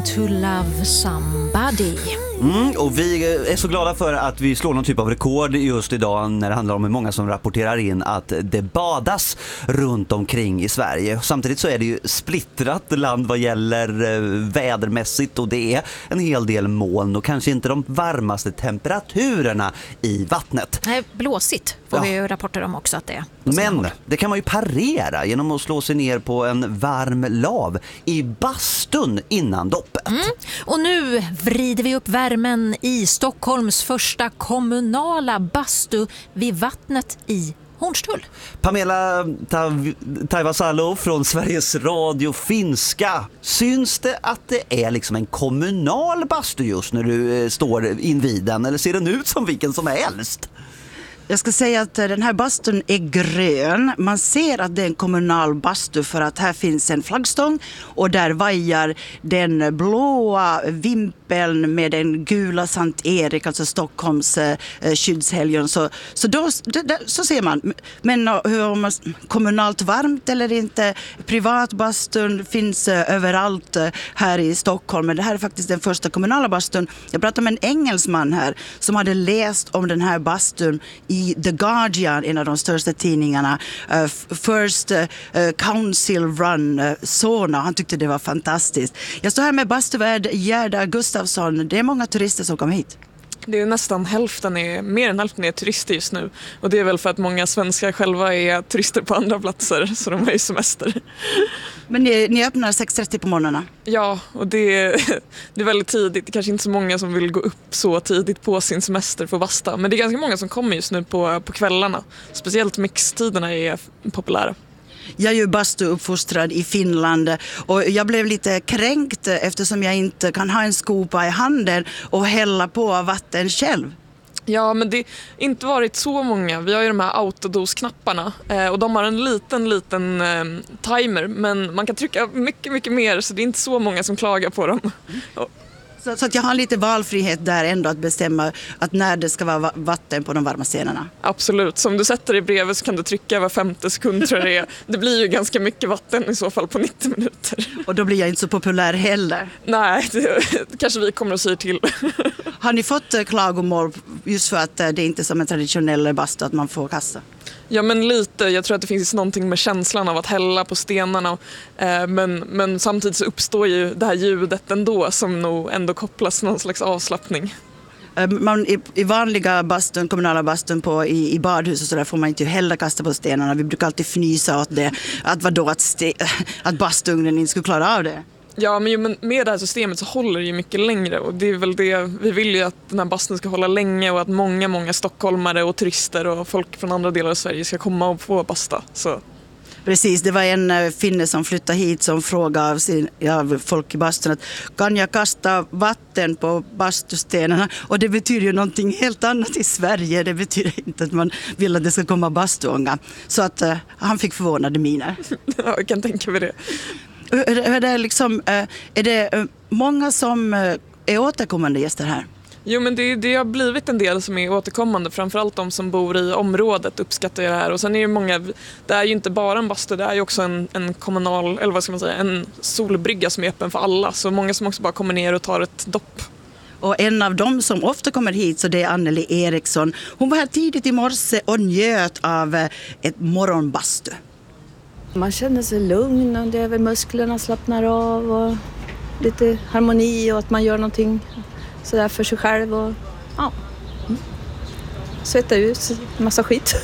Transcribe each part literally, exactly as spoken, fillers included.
Learn to love somebody. Mm, och vi är så glada för att vi slår någon typ av rekord just idag när det handlar om hur många som rapporterar in att det badas runt omkring i Sverige. Samtidigt så är det ju splittrat land vad gäller vädermässigt och det är en hel del moln och kanske inte de varmaste temperaturerna i vattnet. Nej, blåsigt får ja. vi ju rapporter om också att det är. Men det kan man ju parera genom att slå sig ner på en varm lav i bastun innan doppet. Mm. Och nu vrider vi upp värmen i Stockholms första kommunala bastu vid vattnet i Hornstull. Pamela Taivasalo från Sveriges Radio Finska. Syns det att det är liksom en kommunal bastu just när du står invid den eller ser den ut som vilken som helst? Jag ska säga att den här bastun är grön. Man ser att det är en kommunal bastu för att här finns en flaggstång och där vajar den blåa vimpeln med den gula Sankt Erik, alltså Stockholms eh, skyddshelgon. Så, så, då, det, så ser man. Men hur man, kommunalt varmt eller inte, privatbastun finns eh, överallt eh, här i Stockholm. Men det här är faktiskt den första kommunala bastun. Jag pratade med en engelsman här som hade läst om den här bastun i The Guardian, en av de största tidningarna, uh, First uh, Council Run uh, Sauna. Han tyckte det var fantastiskt. Jag står här med bastuvärd Gerda Gustafsson. Det är många turister som kommer hit. Det är nästan hälften, är, mer än hälften är turister just nu. Och det är väl för att många svenskar själva är turister på andra platser, så de är i semester. Men ni, ni öppnar sex trettio på morgnarna? Ja, och det är, det är väldigt tidigt. Det är kanske inte så många som vill gå upp så tidigt på sin semester för att basta. Men det är ganska många som kommer just nu på, på kvällarna. Speciellt mixtiderna är populära. Jag är ju bastuuppfostrad i Finland och jag blev lite kränkt eftersom jag inte kan ha en skopa i handen och hälla på vatten själv. Ja, men det har inte varit så många. Vi har ju de här autodos-knapparna eh, och de har en liten, liten eh, timer. Men man kan trycka mycket, mycket mer så det är inte så många som klagar på dem. Mm. Så, så att jag har lite valfrihet där ändå att bestämma att när det ska vara vatten på de varma scenerna. Absolut. Som du sätter i brevet så kan du trycka var femte sekund tror jag det är. Det blir ju ganska mycket vatten i så fall på nittio minuter. Och då blir jag inte så populär heller. Nej, det, det kanske vi kommer att säga till. Har ni fått klagomål just för att det är inte som en traditionell bastu att man får kassa? Ja, men lite. Jag tror att det finns någonting med känslan av att hälla på stenarna. Eh, men, men samtidigt så uppstår ju det här ljudet ändå som nog ändå kopplas någon slags avslappning. Man, i, I vanliga bastun, kommunala bastun på, i, i badhus och så där får man inte heller kasta på stenarna. Vi brukar alltid fnysa åt det. Att, vadå, att, ste, att bastugnen inte skulle klara av det. Ja, men med det här systemet så håller det ju mycket längre och det är väl det, vi vill ju att den här bastun ska hålla länge och att många, många stockholmare och turister och folk från andra delar av Sverige ska komma och få basta. Så. Precis, det var en finne som flyttade hit som frågade av, sin, av folk i bastun att kan jag kasta vatten på bastustenarna? Och det betyder ju någonting helt annat i Sverige. Det betyder inte att man vill att det ska komma bastuånga. Så att uh, han fick förvånade miner. Ja, jag kan tänka mig det. Är det, liksom, är det många som är återkommande gäster här? Jo, men det, det har blivit en del som är återkommande. Framförallt de som bor i området uppskattar det här. Och sen är det många, det är ju inte bara en bastu, det är ju också en, en kommunal, eller vad ska man säga, en solbrygga som är öppen för alla. Så många som också bara kommer ner och tar ett dopp. Och en av dem som ofta kommer hit så det är Anneli Eriksson. Hon var här tidigt i morse och njöt av ett morgonbastu. Man känner sig lugn och det är väl musklerna slappnar av och lite harmoni och att man gör någonting sådär för sig själv och ja, svetta ut en massa skit.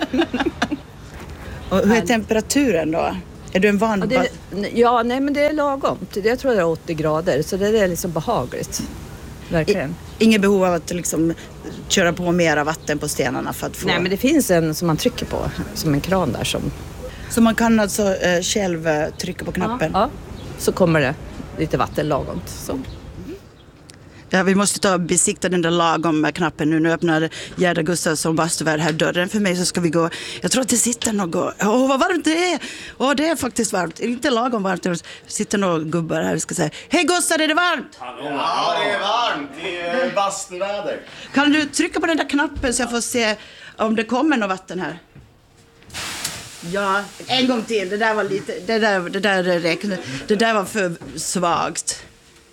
Och hur är temperaturen då? Är du en van? Ja, det, ja, nej men det är lagom. Jag tror det är åttio grader så det är liksom behagligt. Verkligen. Inget behov av att liksom köra på mera vatten på stenarna för att få... Nej, men det finns en som man trycker på, som en kran där som... Så man kan alltså eh, själv eh, trycka på knappen? Ja, ja, så kommer det lite vatten lagom. Så. Ja, vi måste ta besikta den där lagom med knappen nu. Nu öppnar Gerda Gustafsson bastuvärd här dörren för mig så ska vi gå. Jag tror att det sitter något. Åh, oh, vad varmt det är! Åh, oh, det är faktiskt varmt. Inte lagom varmt. Det sitter några gubbar här. Vi ska säga, hej Gustav, är det varmt? Hallå. Ja, det är varmt. Det är bastuväder. Kan du trycka på den där knappen så jag får se om det kommer något vatten här? Ja, en gång till. Det där var lite, det där, det där räknade. Det där var för svagt.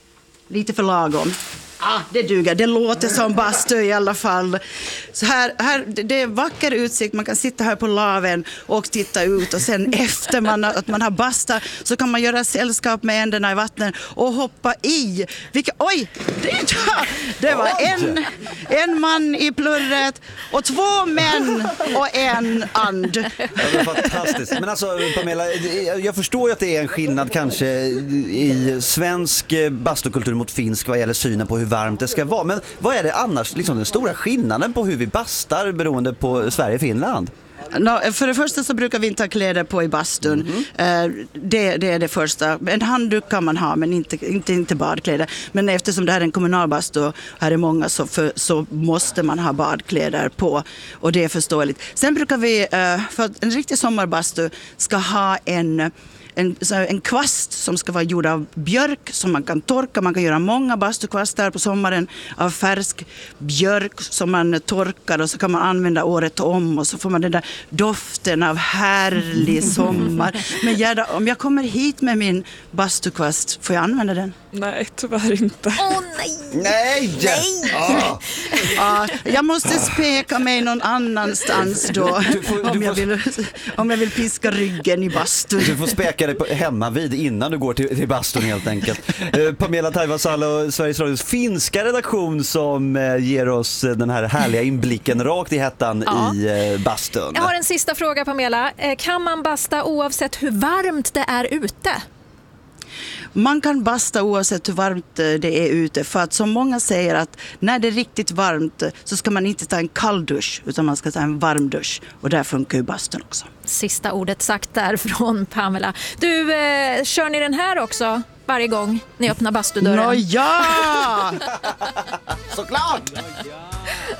lite för lagom. Ah, det duger. Det låter som bastu i alla fall. Så här, här, det är vacker utsikt. Man kan sitta här på laven och titta ut. Och sen efter man, att man har basta så kan man göra sällskap med änderna i vattnet och hoppa i. Vilka, oj! Det, det var en, en man i plurret och två män och en and. Ja, det är fantastiskt. Men alltså Pamela, jag förstår ju att det är en skillnad kanske i svensk bastukultur mot finsk vad gäller synen på hur varmt det ska vara. Men vad är det annars, liksom den stora skillnaden på hur vi bastar beroende på Sverige och Finland? No, för det första så brukar vi inte ha kläder på i bastun. Mm-hmm. uh, det, det är det första. En handduk kan man ha, men inte, inte, inte badkläder. Men eftersom det här är en kommunal bastu, här är många, så, för, så måste man ha badkläder på. Och det är förståeligt. Sen brukar vi, uh, för att en riktig sommarbastu ska ha en... En, en kvast som ska vara gjord av björk som man kan torka. Man kan göra många bastukvastar på sommaren av färsk björk som man torkar och så kan man använda året om och så får man den där doften av härlig sommar. Men Gerda, om jag kommer hit med min bastukvast, får jag använda den? Nej, tyvärr inte. Åh oh, nej! Nej! Nej! Ah. Ja, jag måste speka mig någon annanstans då Du får, du om, jag får... vill, om jag vill piska ryggen i bastun. Du får speka dig på, hemma vid innan du går till, till bastun helt enkelt. Eh, Pamela Taivasalo, Sveriges Radios finska redaktion som eh, ger oss den här härliga inblicken rakt i hettan ja. i eh, bastun. Jag har en sista fråga Pamela. Eh, kan man basta oavsett hur varmt det är ute? Man kan basta oavsett hur varmt det är ute, för att som många säger att när det är riktigt varmt så ska man inte ta en kall dusch utan man ska ta en varm dusch, och där funkar ju bastun också. Sista ordet sagt där från Pamela. Du, eh, kör ni den här också varje gång ni öppnar bastudörren? Nå ja! Såklart! Ja.